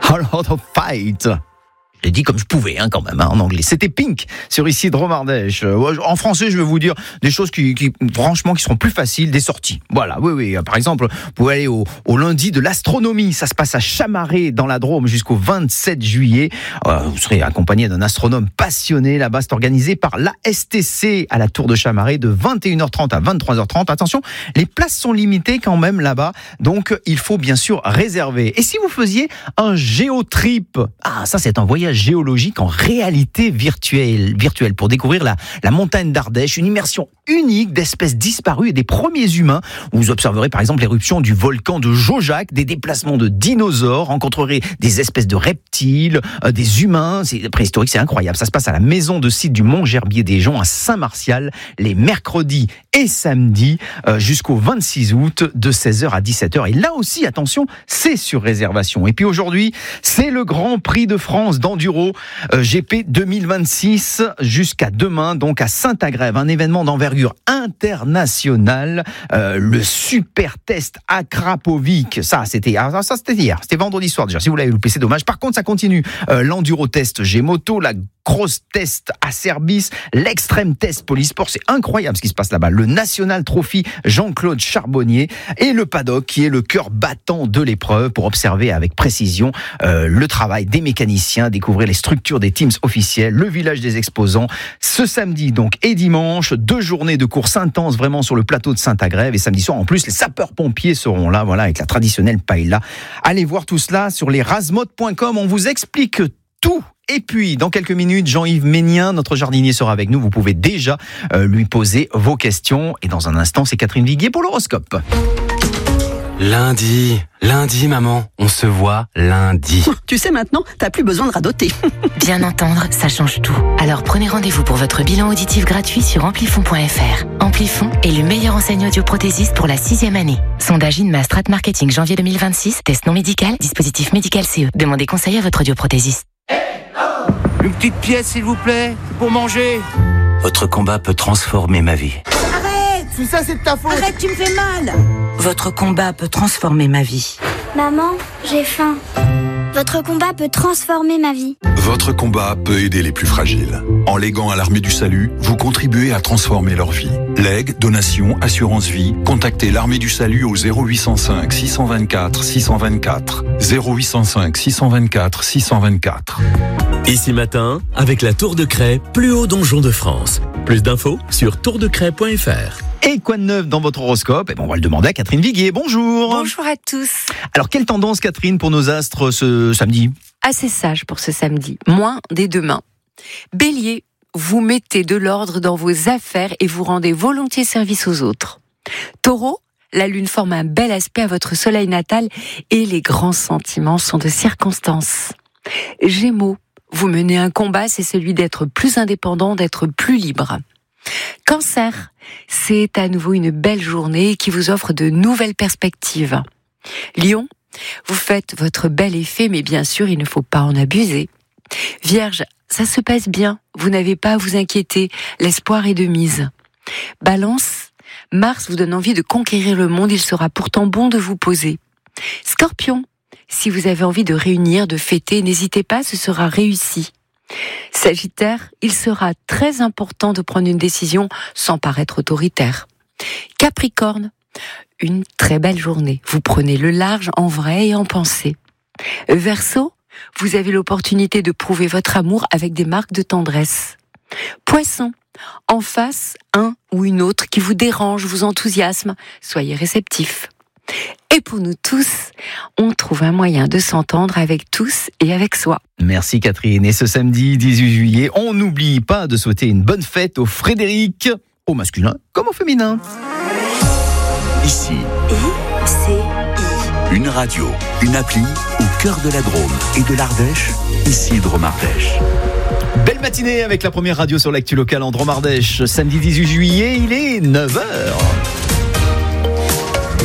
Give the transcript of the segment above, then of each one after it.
A Lot of Fight. J'ai dit comme je pouvais, quand même, en anglais. C'était Pink sur ici de Romardèche. En français, je vais vous dire des choses qui franchement, qui seront plus faciles, des sorties. Voilà, oui. Par exemple, vous pouvez aller au lundi de l'astronomie. Ça se passe à Chamarré, dans la Drôme, jusqu'au 27 juillet. Vous serez accompagné d'un astronome passionné. Là-bas, c'est organisé par l'ASTC à la Tour de Chamarré de 21h30 à 23h30. Attention, les places sont limitées quand même là-bas. Donc, il faut bien sûr réserver. Et si vous faisiez un géotrip, ça c'est un voyage géologique en réalité virtuelle pour découvrir la montagne d'Ardèche, une immersion unique d'espèces disparues et des premiers humains. Vous observerez par exemple l'éruption du volcan de Jaujac, des déplacements de dinosaures, rencontrerez des espèces de reptiles, des humains, c'est préhistorique, c'est incroyable. Ça se passe à la maison de site du Mont-Gerbier-des-Joncs à Saint-Martial, les mercredis et samedis jusqu'au 26 août de 16h à 17h. Et là aussi, attention, c'est sur réservation. Et puis aujourd'hui, c'est le Grand Prix de France d'enduro GP 2026 jusqu'à demain, donc à Saint-Agrève, un événement d'envergure internationale, le super test Akrapovic. Ça c'était hier, c'était vendredi soir déjà. Si vous l'avez loupé, c'est dommage. Par contre, ça continue. L'enduro test G-Moto, la cross test Acerbis, l'extrême test Polysport, c'est incroyable ce qui se passe là-bas. Le National Trophy Jean-Claude Charbonnier et le paddock qui est le cœur battant de l'épreuve pour observer avec précision le travail des mécaniciens, découvrir les structures des teams officiels, le village des exposants. Ce samedi donc et dimanche, 2 journées de course intense vraiment sur le plateau de Saint-Agrève et samedi soir en plus les sapeurs-pompiers seront là, voilà, avec la traditionnelle paella. Allez voir tout cela sur lesrazmodes.com, on vous explique tout. Et puis, dans quelques minutes, Jean-Yves Ménien, notre jardinier, sera avec nous. Vous pouvez déjà lui poser vos questions. Et dans un instant, c'est Catherine Viguier pour l'horoscope. Lundi, maman, on se voit lundi. Tu sais maintenant, t'as plus besoin de radoter. Bien entendre, ça change tout. Alors prenez rendez-vous pour votre bilan auditif gratuit sur amplifon.fr. Amplifon est le meilleur enseigne audioprothésiste pour la 6e année. Sondage INMA Strat Marketing janvier 2026, test non médical, dispositif médical CE. Demandez conseil à votre audioprothésiste. Une petite pièce, s'il vous plaît, pour manger. Votre combat peut transformer ma vie. Arrête, tout ça c'est de ta faute. Arrête, tu me fais mal. Votre combat peut transformer ma vie. Maman, j'ai faim. Votre combat peut transformer ma vie. Votre combat peut aider les plus fragiles. En léguant à l'Armée du Salut, vous contribuez à transformer leur vie. Legs, donations, assurance vie, contactez l'Armée du Salut au 0805 624 624. 0805 624 624. Ici matin, avec la Tour de Craie, plus haut donjon de France. Plus d'infos sur tourdecraie.fr. Et quoi de neuf dans votre horoscope ? On va le demander à Catherine Viguier. Bonjour. Bonjour à tous. Alors, quelle tendance, Catherine, pour nos astres ce samedi ? Assez sage pour ce samedi. Moins des demain. Bélier, vous mettez de l'ordre dans vos affaires et vous rendez volontiers service aux autres. Taureau, la lune forme un bel aspect à votre soleil natal et les grands sentiments sont de circonstance. Gémeaux, vous menez un combat, c'est celui d'être plus indépendant, d'être plus libre. Cancer, c'est à nouveau une belle journée qui vous offre de nouvelles perspectives. Lion, vous faites votre bel effet, mais bien sûr, il ne faut pas en abuser. Vierge, ça se passe bien, vous n'avez pas à vous inquiéter, l'espoir est de mise. Balance, Mars vous donne envie de conquérir le monde, il sera pourtant bon de vous poser. Scorpion, si vous avez envie de réunir, de fêter, n'hésitez pas, ce sera réussi. Sagittaire, il sera très important de prendre une décision sans paraître autoritaire. Capricorne, une très belle journée. Vous prenez le large en vrai et en pensée. Verseau, vous avez l'opportunité de prouver votre amour avec des marques de tendresse. Poisson, en face, un ou une autre qui vous dérange, vous enthousiasme, soyez réceptif. Et pour nous tous, on trouve un moyen de s'entendre avec tous et avec soi. Merci Catherine. Et ce samedi 18 juillet, on n'oublie pas de souhaiter une bonne fête au Frédéric, au masculin comme au féminin. Ici, une radio, une appli au cœur de la Drôme et de l'Ardèche, ici Drôme-Ardèche. Belle matinée avec la première radio sur l'actu locale en Drôme-Ardèche. Samedi 18 juillet, il est 9h.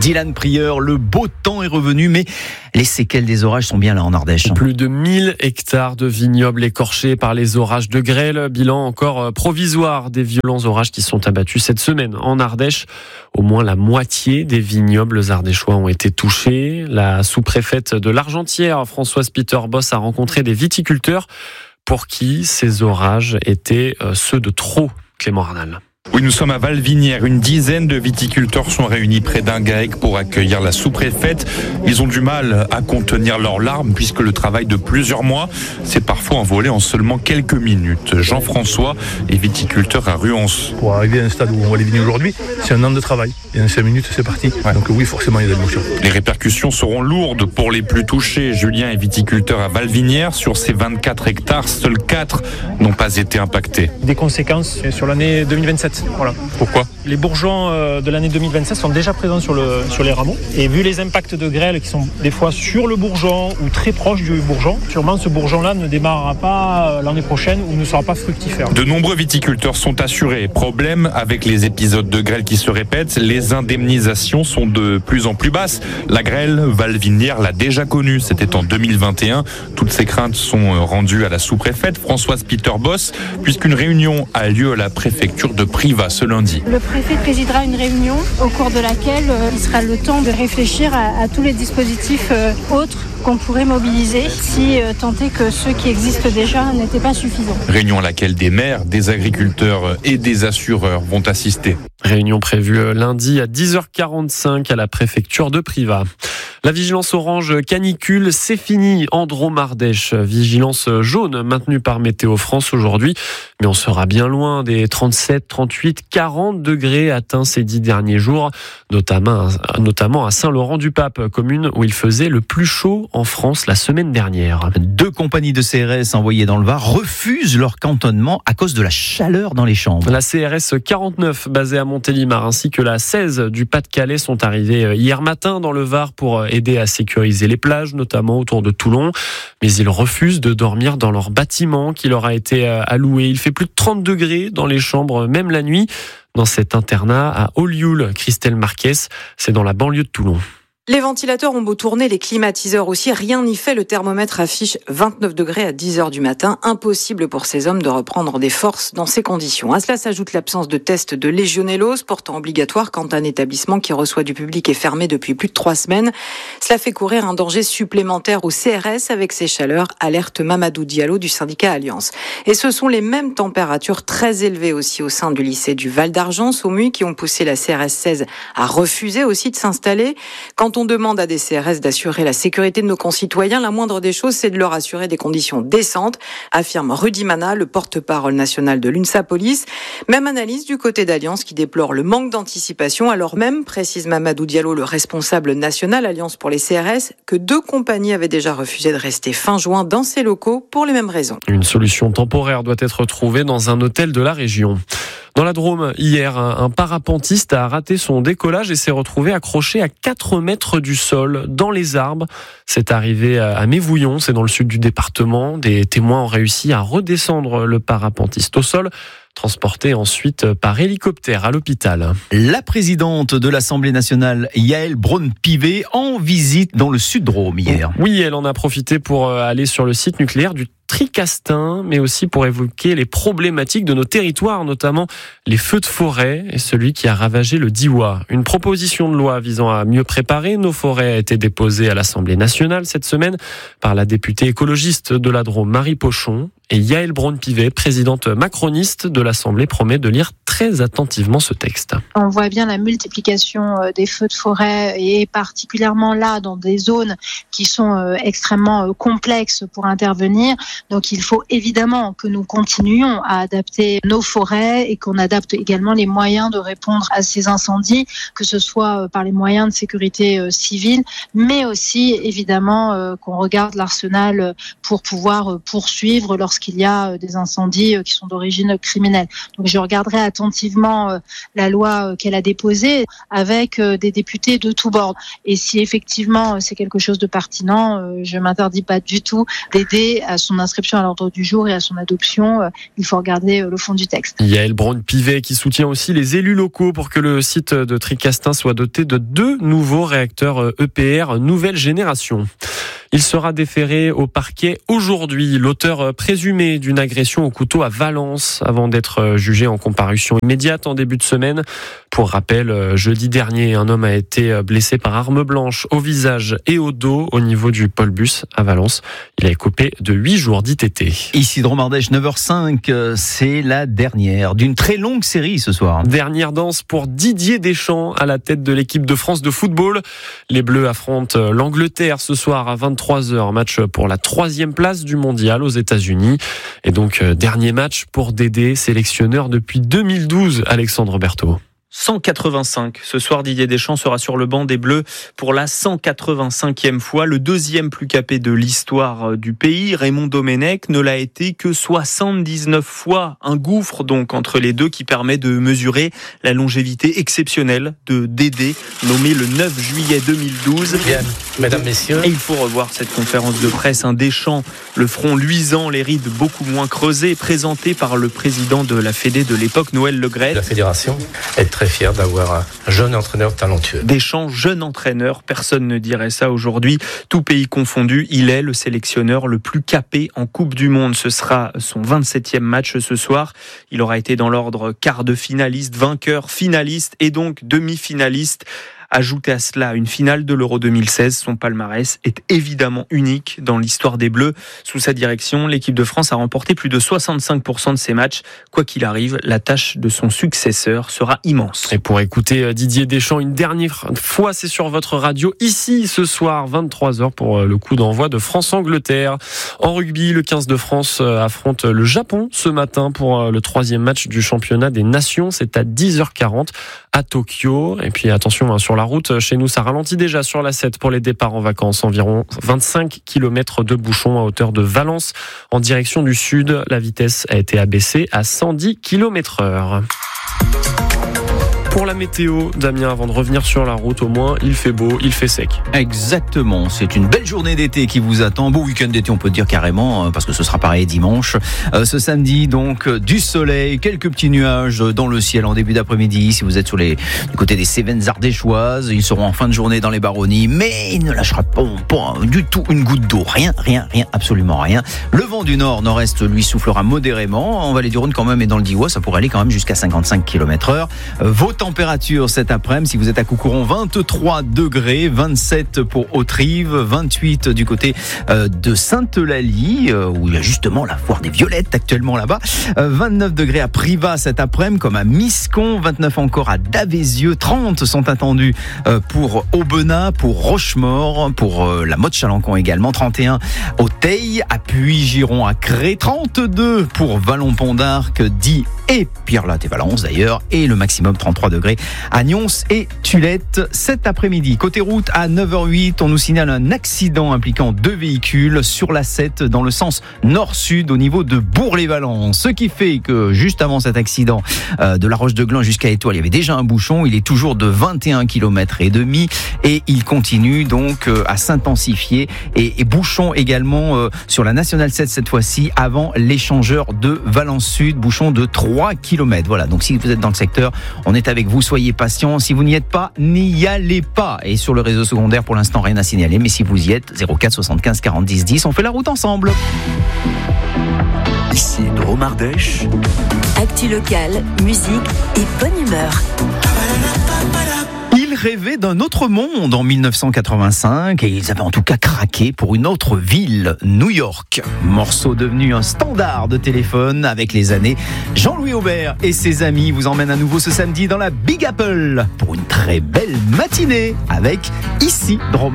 Dylan Prieur, le beau temps est revenu, mais les séquelles des orages sont bien là en Ardèche. Plus de 1000 hectares de vignobles écorchés par les orages de grêle. Bilan encore provisoire des violents orages qui sont abattus cette semaine en Ardèche. Au moins la moitié des vignobles ardéchois ont été touchés. La sous-préfète de l'Argentière, Françoise Peter-Boss, a rencontré des viticulteurs pour qui ces orages étaient ceux de trop. Clément Arnal. Oui, nous sommes à Valvinière. Une dizaine de viticulteurs sont réunis près d'un GAEC pour accueillir la sous-préfète. Ils ont du mal à contenir leurs larmes puisque le travail de plusieurs mois s'est parfois envolé en seulement quelques minutes. Jean-François est viticulteur à Ruance. Pour arriver à un stade où on voit les vignes aujourd'hui, c'est un an de travail. Et en 5 minutes, c'est parti. Ouais. Donc oui, forcément, il y a des émotions. Les répercussions seront lourdes pour les plus touchés. Julien est viticulteur à Valvinière. Sur ces 24 hectares, seuls 4 n'ont pas été impactés. Des conséquences sur l'année 2027. Voilà. Pourquoi ? Les bourgeons de l'année 2027 sont déjà présents sur les rameaux. Et vu les impacts de grêle qui sont des fois sur le bourgeon ou très proches du bourgeon, sûrement ce bourgeon-là ne démarrera pas l'année prochaine ou ne sera pas fructifère. De nombreux viticulteurs sont assurés. Problème avec les épisodes de grêle qui se répètent, les indemnisations sont de plus en plus basses. La grêle, Valvinière l'a déjà connue, c'était en 2021. Toutes ces craintes sont rendues à la sous-préfète Françoise Peter-Boss, puisqu'une réunion a lieu à la préfecture de Privas ce lundi. Le préfet présidera une réunion au cours de laquelle il sera le temps de réfléchir à tous les dispositifs autres qu'on pourrait mobiliser si tant est que ceux qui existent déjà n'étaient pas suffisants. Réunion à laquelle des maires, des agriculteurs et des assureurs vont assister. Réunion prévue lundi à 10h45 à la préfecture de Privas. La vigilance orange canicule, c'est fini en Drôme-Ardèche. Vigilance jaune maintenue par Météo France aujourd'hui. Mais on sera bien loin des 37, 38, 40 degrés atteints ces 10 derniers jours, notamment à Saint-Laurent-du-Pape, commune où il faisait le plus chaud en France la semaine dernière. 2 compagnies de CRS envoyées dans le Var refusent leur cantonnement à cause de la chaleur dans les chambres. La CRS 49 basée à Montélimar ainsi que la 16 du Pas-de-Calais sont arrivées hier matin dans le Var pour aider à sécuriser les plages, notamment autour de Toulon. Mais ils refusent de dormir dans leur bâtiment qui leur a été alloué. Il fait plus de 30 degrés dans les chambres, même la nuit, dans cet internat à Olioul. Christelle Marquez, c'est dans la banlieue de Toulon. Les ventilateurs ont beau tourner, les climatiseurs aussi, rien n'y fait. Le thermomètre affiche 29 degrés à 10h du matin. Impossible pour ces hommes de reprendre des forces dans ces conditions. À cela s'ajoute l'absence de test de légionellose, pourtant obligatoire quand un établissement qui reçoit du public est fermé depuis plus de 3 semaines. Cela fait courir un danger supplémentaire au CRS avec ces chaleurs, alerte Mamadou Diallo du syndicat Alliance. Et ce sont les mêmes températures très élevées aussi au sein du lycée du Val d'Argent, Saumuy, qui ont poussé la CRS 16 à refuser aussi de s'installer. Quand on demande à des CRS d'assurer la sécurité de nos concitoyens, la moindre des choses, c'est de leur assurer des conditions décentes, affirme Rudy Mana, le porte-parole national de l'UNSA Police. Même analyse du côté d'Alliance qui déplore le manque d'anticipation, alors même, précise Mamadou Diallo, le responsable national Alliance pour les CRS, que 2 compagnies avaient déjà refusé de rester fin juin dans ces locaux pour les mêmes raisons. Une solution temporaire doit être trouvée dans un hôtel de la région. Dans la Drôme, hier, un parapentiste a raté son décollage et s'est retrouvé accroché à 4 mètres du sol, dans les arbres. C'est arrivé à Mévouillon, c'est dans le sud du département. Des témoins ont réussi à redescendre le parapentiste au sol, transporté ensuite par hélicoptère à l'hôpital. La présidente de l'Assemblée nationale, Yaël Braun-Pivet, en visite dans le Sud-Drôme hier. Oui, elle en a profité pour aller sur le site nucléaire du Tricastin, mais aussi pour évoquer les problématiques de nos territoires, notamment les feux de forêt et celui qui a ravagé le Diois. Une proposition de loi visant à mieux préparer nos forêts a été déposée à l'Assemblée nationale cette semaine par la députée écologiste de la Drôme, Marie Pochon. Et Yaël Braun-Pivet, présidente macroniste de l'Assemblée, promet de lire très attentivement ce texte. On voit bien la multiplication des feux de forêt et particulièrement là dans des zones qui sont extrêmement complexes pour intervenir. Donc il faut évidemment que nous continuions à adapter nos forêts et qu'on adapte également les moyens de répondre à ces incendies, que ce soit par les moyens de sécurité civile, mais aussi évidemment qu'on regarde l'arsenal pour pouvoir poursuivre lorsqu'il lorsqu'il y a des incendies qui sont d'origine criminelle. Donc je regarderai attentivement la loi qu'elle a déposée avec des députés de tous bords. Et si effectivement c'est quelque chose de pertinent, je m'interdis pas du tout d'aider à son inscription à l'ordre du jour et à son adoption. Il faut regarder le fond du texte. Yael Braun-Pivet qui soutient aussi les élus locaux pour que le site de Tricastin soit doté de 2 nouveaux réacteurs EPR nouvelle génération. Il sera déféré au parquet aujourd'hui. L'auteur présumé d'une agression au couteau à Valence avant d'être jugé en comparution immédiate en début de semaine. Pour rappel, jeudi dernier, un homme a été blessé par arme blanche au visage et au dos au niveau du pôle bus à Valence. Il a écopé de 8 jours d'ITT. Ici Dromardèche, 9h05, c'est la dernière d'une très longue série ce soir. Dernière danse pour Didier Deschamps à la tête de l'équipe de France de football. Les Bleus affrontent l'Angleterre ce soir à 23h, match pour la 3e place du mondial aux États-Unis. Et donc, dernier match pour Dédé, sélectionneur depuis 2012, Alexandre Berthaud. 185. Ce soir, Didier Deschamps sera sur le banc des Bleus pour la 185e fois. Le deuxième plus capé de l'histoire du pays, Raymond Domenech, ne l'a été que 79 fois. Un gouffre donc entre les deux qui permet de mesurer la longévité exceptionnelle de Dédé, nommé le 9 juillet 2012. Bien, mesdames, messieurs. Et il faut revoir cette conférence de presse. Un Deschamps, le front luisant, les rides beaucoup moins creusées, présenté par le président de la Fédé de l'époque, Noël Le Graët. La fédération est très fier d'avoir un jeune entraîneur talentueux. Deschamps, jeune entraîneur, personne ne dirait ça aujourd'hui. Tout pays confondu, il est le sélectionneur le plus capé en Coupe du Monde. Ce sera son 27e match ce soir. Il aura été dans l'ordre quart de finaliste, vainqueur, finaliste et donc demi-finaliste. Ajoutez à cela une finale de l'Euro 2016. Son palmarès est évidemment unique dans l'histoire des Bleus. Sous sa direction, l'équipe de France a remporté plus de 65% de ses matchs. Quoi qu'il arrive, la tâche de son successeur sera immense. Et pour écouter Didier Deschamps une dernière fois, c'est sur votre radio, ici ce soir, 23h pour le coup d'envoi de France-Angleterre. En rugby, le 15 de France affronte le Japon ce matin pour le 3e match du championnat des nations. C'est à 10h40 à Tokyo. Et puis attention, sur la route, chez nous, ça ralentit déjà sur la 7 pour les départs en vacances. Environ 25 km de bouchons à hauteur de Valence. En direction du sud, la vitesse a été abaissée à 110 km/h. Pour la météo, Damien, avant de revenir sur la route, au moins, il fait beau, il fait sec. Exactement, c'est une belle journée d'été qui vous attend. Beau week-end d'été, on peut dire carrément, parce que ce sera pareil dimanche. Ce samedi, donc, du soleil, quelques petits nuages dans le ciel en début d'après-midi. Si vous êtes du côté des Cévennes ardéchoises, ils seront en fin de journée dans les Baronnies, mais il ne lâchera pas du tout une goutte d'eau. Rien, absolument rien. Le vent du nord-nord-est, lui, soufflera modérément. En vallée du Rhône, quand même, et dans le Diois, ça pourrait aller quand même jusqu'à 55 km/h. Vos température cet après-midi, si vous êtes à Coucouron, 23 degrés, 27 pour Haute-Rive, 28 du côté de Sainte-Eulalie, où il y a justement la foire des violettes actuellement là-bas, 29 degrés à Privas cet après-midi, comme à Miscon, 29 encore à Davézieux, 30 sont attendus pour Aubenas, pour Rochemort, pour la Motte-Chalancon également, 31 au Teil, à Puy-Giron, à Cré, 32 pour Vallon-Pont d'Arc, Die et Pierre-Latte et Valence d'ailleurs, et le maximum 33 degrés à Nyons et Tulette cet après-midi. Côté route, à 9h08, on nous signale un accident impliquant 2 véhicules sur la 7 dans le sens nord-sud au niveau de Bourg-les-Valence. Ce qui fait que juste avant cet accident de la Roche-de-Glun jusqu'à Étoile, il y avait déjà un bouchon. Il est toujours de 21 km et demi et il continue donc à s'intensifier et bouchon également sur la Nationale 7 cette fois-ci avant l'échangeur de Valence Sud, bouchon de 3 km. Voilà, donc si vous êtes dans le secteur, on est avec vous, soyez patients. Si vous n'y êtes pas, n'y allez pas. Et sur le réseau secondaire, pour l'instant, rien à signaler. Mais si vous y êtes, 04 75 40 10 10, on fait la route ensemble. Ici Dromardèche. Actu locale, musique et bonne humeur. Ils rêvaient d'un autre monde en 1985 et ils avaient en tout cas craqué pour une autre ville, New York. Morceau devenu un standard de téléphone avec les années. Jean-Louis Aubert et ses amis vous emmènent à nouveau ce samedi dans la Big Apple pour une très belle matinée avec ici Dromardèche.